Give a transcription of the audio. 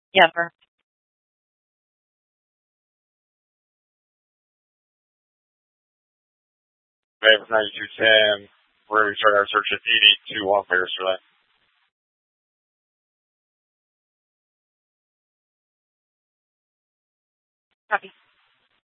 Yeah, for Mavericks 9210. We're going to start our search at 82 on players for that. copy.